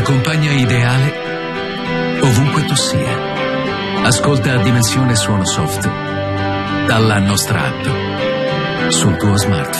la compagna ideale ovunque tu sia. Ascolta Dimensione Suono Soft dalla nostra app sul tuo smartphone.